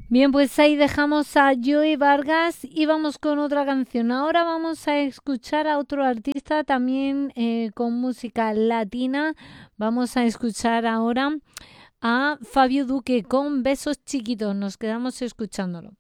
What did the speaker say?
Bien, pues ahí dejamos a Joey Vargas y vamos con otra canción. Ahora vamos a escuchar a otro artista también con música latina. Vamos a escuchar ahora a Fabio Duque con Besos Chiquitos. Nos quedamos escuchándolo.